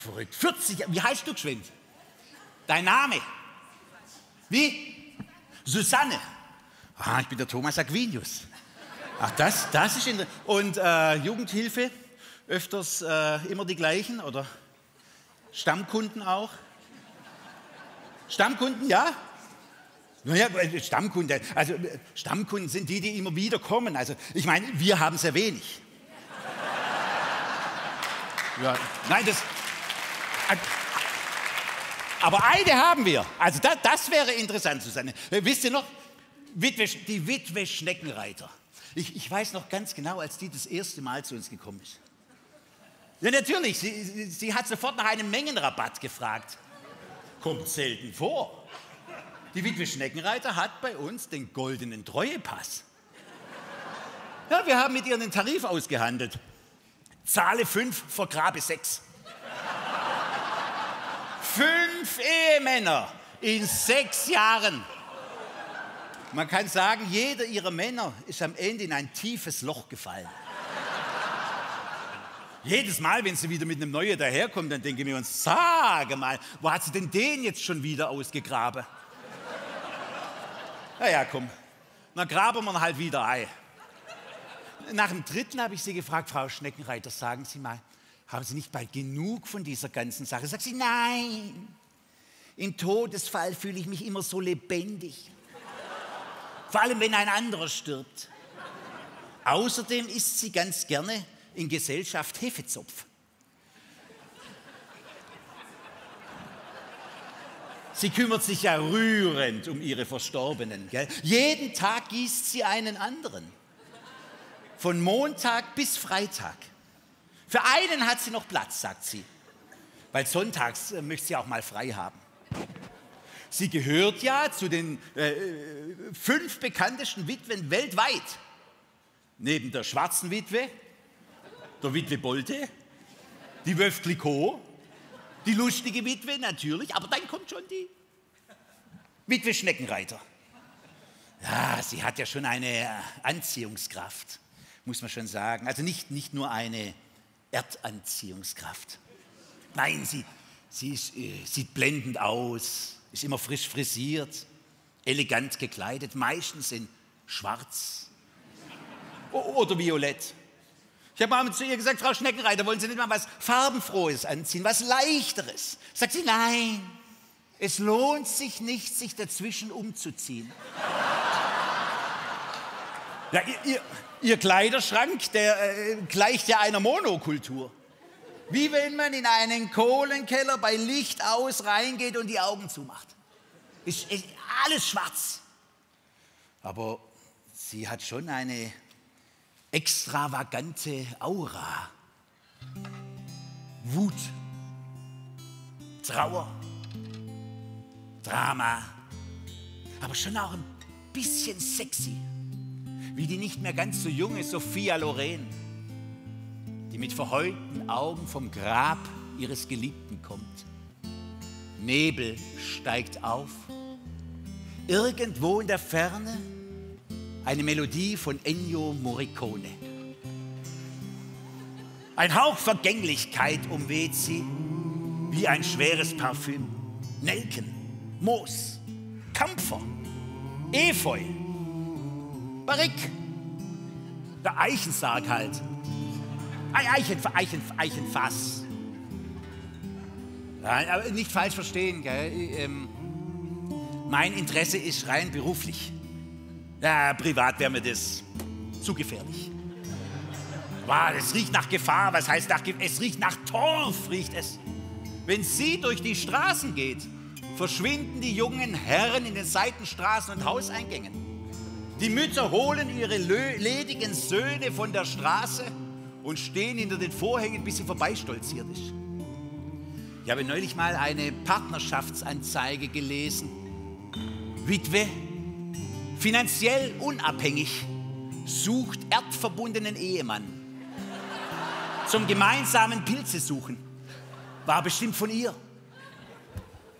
Verrückt. 40 Jahre. Wie heißt du geschwind? Dein Name? Wie? Susanne. Ah, ich bin der Thomas Aquinius. Ach, das ist interessant. Und Jugendhilfe? Öfters immer die gleichen oder Stammkunden auch? Stammkunden, ja? Naja, Stammkunden, also Stammkunden sind die, die immer wieder kommen. Also ich meine, wir haben sehr wenig. Ja, nein, aber eine haben wir. Also das wäre interessant, Susanne. Wisst ihr noch? Die Witwe Schneckenreiter. Ich weiß noch ganz genau, als die das erste Mal zu uns gekommen ist. Ja, natürlich, sie hat sofort nach einem Mengenrabatt gefragt. Kommt selten vor. Die Witwe Schneckenreiter hat bei uns den goldenen Treuepass. Ja, wir haben mit ihr einen Tarif ausgehandelt. Zahle 5, vergrabe 6. 5 Ehemänner in 6 Jahren. Man kann sagen, jeder ihrer Männer ist am Ende in ein tiefes Loch gefallen. Jedes Mal, wenn sie wieder mit einem Neuen daherkommt, dann denken wir uns, sage mal, wo hat sie denn den jetzt schon wieder ausgegraben? Na ja, komm, dann graben wir halt wieder ein. Nach dem 3. habe ich sie gefragt, Frau Schneckenreiter, sagen Sie mal, haben Sie nicht bald genug von dieser ganzen Sache? Sagt sie, nein, im Todesfall fühle ich mich immer so lebendig. Vor allem, wenn ein anderer stirbt. Außerdem isst sie ganz gerne in Gesellschaft Hefezopf. Sie kümmert sich ja rührend um ihre Verstorbenen. Gell? Jeden Tag gießt sie einen anderen. Von Montag bis Freitag. Für einen hat sie noch Platz, sagt sie. Weil sonntags möchte sie auch mal frei haben. Sie gehört ja zu den 5 bekanntesten Witwen weltweit. Neben der schwarzen Witwe, der Witwe Bolte, die Veuve Clicquot, die lustige Witwe natürlich, aber dann kommt schon die Witwe Schneckenreiter. Ja, sie hat ja schon eine Anziehungskraft, muss man schon sagen. Also nicht nur eine Erdanziehungskraft. Nein, sie sieht blendend aus, ist immer frisch frisiert, elegant gekleidet, meistens in schwarz oder violett. Ich habe mal zu ihr gesagt, Frau Schneckenreiter, wollen Sie nicht mal was Farbenfrohes anziehen, was Leichteres? Sagt sie, nein, es lohnt sich nicht, sich dazwischen umzuziehen. Ja, ihr Kleiderschrank, der gleicht ja einer Monokultur. Wie wenn man in einen Kohlenkeller bei Licht aus reingeht und die Augen zumacht. Ist alles schwarz. Aber sie hat schon eine extravagante Aura. Wut, Trauer, Drama, aber schon auch ein bisschen sexy. Wie die nicht mehr ganz so junge Sophia Loren, die mit verheulten Augen vom Grab ihres Geliebten kommt. Nebel steigt auf. Irgendwo in der Ferne eine Melodie von Ennio Morricone. Ein Hauch Vergänglichkeit umweht sie, wie ein schweres Parfüm. Nelken, Moos, Kampfer, Efeu, Barrique, der Eichensarg halt. Eichenfass. Ja, aber nicht falsch verstehen, gell? Mein Interesse ist rein beruflich. Ja, privat wäre mir das zu gefährlich. Wow, es riecht nach Gefahr. Was heißt nach Gefahr? Es riecht nach Torf, riecht es. Wenn sie durch die Straßen geht, verschwinden die jungen Herren in den Seitenstraßen und Hauseingängen. Die Mütter holen ihre ledigen Söhne von der Straße und stehen hinter den Vorhängen, bis sie vorbeistolziert ist. Ich habe neulich mal eine Partnerschaftsanzeige gelesen. Witwe, finanziell unabhängig, sucht erdverbundenen Ehemann zum gemeinsamen Pilze suchen. War bestimmt von ihr.